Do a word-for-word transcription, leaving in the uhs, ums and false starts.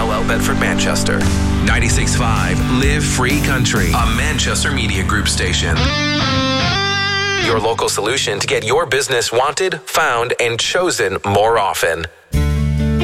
L L Bedford, Manchester. ninety-six point five Live Free Country, a Manchester Media Group station. Your local solution to get your business wanted, found, and chosen more often.